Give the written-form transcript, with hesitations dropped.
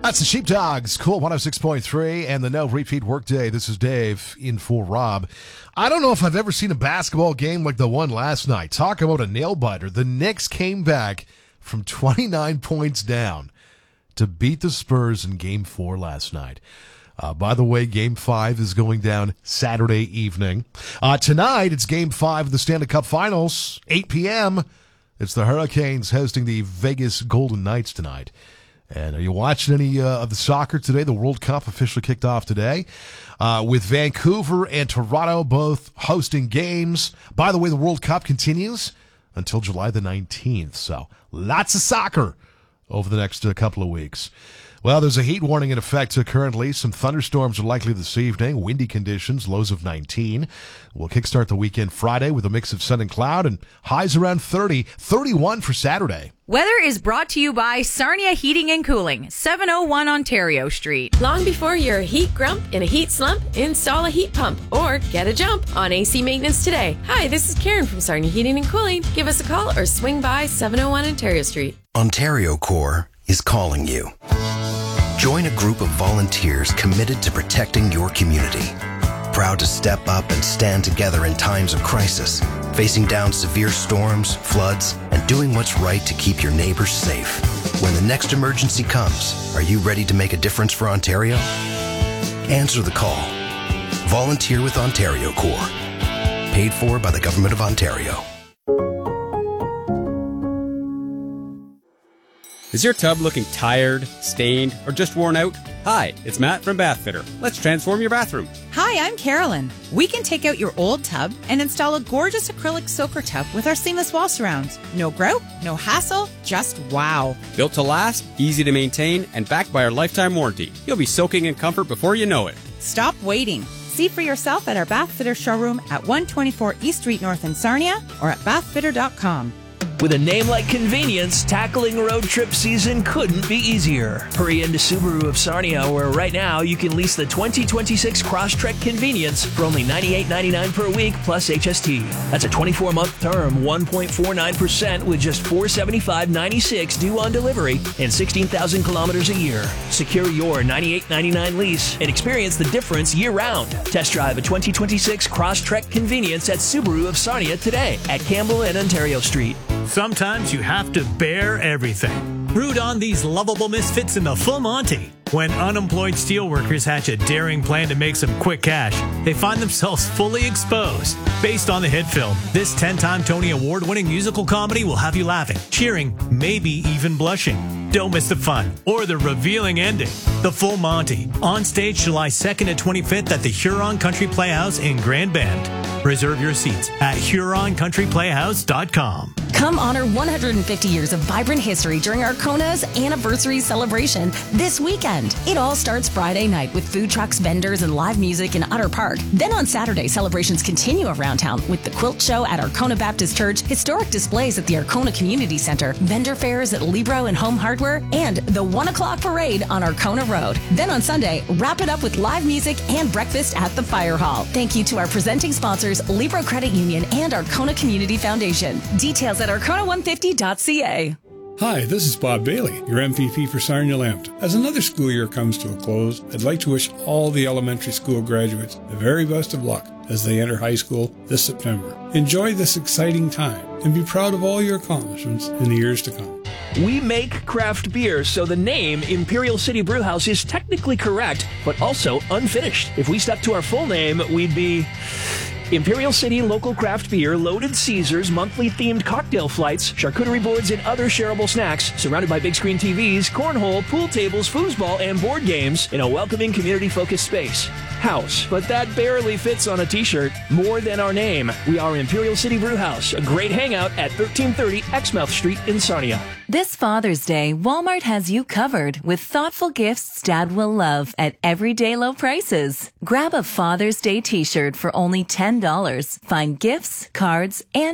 That's the Sheepdogs, Cool 106.3, and the No Repeat Workday. This is Dave in for Rob. I don't know if I've ever seen a basketball game like the one last night. Talk about a nail-biter. The Knicks came back from 29 points down to beat the Spurs in Game 4 last night. By the way, Game 5 is going down Saturday evening. Tonight, it's Game 5 of the Stanley Cup Finals, 8 p.m. It's the Hurricanes hosting the Vegas Golden Knights tonight. And are you watching any of the soccer today? The World Cup officially kicked off today with Vancouver and Toronto both hosting games. By the way, the World Cup continues until July the 19th. So lots of soccer over the next couple of weeks. Well, there's a heat warning in effect currently. Some thunderstorms are likely this evening. Windy conditions, lows of 19. We'll kickstart the weekend Friday with a mix of sun and cloud and highs around 30, 31 for Saturday. Weather is brought to you by Sarnia Heating and Cooling, 701 Ontario Street. Long before you're a heat grump in a heat slump, install a heat pump or get a jump on AC maintenance today. Hi, this is Karen from Sarnia Heating and Cooling. Give us a call or swing by 701 Ontario Street. Ontario Corps is calling you. Join a group of volunteers committed to protecting your community. Proud to step up and stand together in times of crisis, facing down severe storms, floods, and doing what's right to keep your neighbors safe. When the next emergency comes, are you ready to make a difference for Ontario? Answer the call. Volunteer with Ontario Corps. Paid for by the Government of Ontario. Is your tub looking tired, stained, or just worn out? Hi, it's Matt from Bathfitter. Let's transform your bathroom. Hi, I'm Carolyn. We can take out your old tub and install a gorgeous acrylic soaker tub with our seamless wall surrounds. No grout, no hassle, just wow. Built to last, easy to maintain, and backed by our lifetime warranty. You'll be soaking in comfort before you know it. Stop waiting. See for yourself at our Bathfitter showroom at 124 East Street North in Sarnia or at bathfitter.com. With a name like Convenience, tackling road trip season couldn't be easier. Hurry into Subaru of Sarnia, where right now you can lease the 2026 Crosstrek Convenience for only $98.99 per week plus HST. That's a 24-month term, 1.49% with just $475.96 due on delivery and 16,000 kilometers a year. Secure your $98.99 lease and experience the difference year-round. Test drive a 2026 Crosstrek Convenience at Subaru of Sarnia today at Campbell and Ontario Street. Sometimes you have to bear everything. Root on these lovable misfits in the full Monty. When unemployed steelworkers hatch a daring plan to make some quick cash, they find themselves fully exposed. Based on the hit film, this 10-time Tony Award-winning musical comedy will have you laughing, cheering, maybe even blushing. Don't miss the fun or the revealing ending. The Full Monty, on stage July 2nd and 25th at the Huron Country Playhouse in Grand Bend. Reserve your seats at HuronCountryPlayhouse.com. Come honor 150 years of vibrant history during Arcona's anniversary celebration this weekend. It all starts Friday night with food trucks, vendors, and live music in Utter Park. Then on Saturday, celebrations continue around town with the Quilt Show at Arcona Baptist Church, historic displays at the Arcona Community Center, vendor fairs at Libro and Home Hardware, and the 1 o'clock parade on Arcona Road. Then on Sunday, wrap it up with live music and breakfast at the Fire Hall. Thank you to our presenting sponsors, Libro Credit Union and Arcona Community Foundation. Details at arcona150.ca. Hi, this is Bob Bailey, your MVP for Sarnia Lambton. As another school year comes to a close, I'd like to wish all the elementary school graduates the very best of luck as they enter high school this September. Enjoy this exciting time and be proud of all your accomplishments in the years to come. We make craft beer, so the name Imperial City Brewhouse is technically correct, but also unfinished. If we stuck to our full name, we'd be Imperial City Local Craft Beer, Loaded Caesars, monthly themed cocktail flights, charcuterie boards, and other shareable snacks, surrounded by big screen TVs, cornhole, pool tables, foosball, and board games in a welcoming community-focused space. House, but that barely fits on a t-shirt. More than our name. We are Imperial City Brewhouse, a great hangout at 1330 Exmouth Street in Sarnia. This Father's Day, Walmart has you covered with thoughtful gifts Dad will love at everyday low prices. Grab a Father's Day t-shirt for only $10. Find gifts, cards, and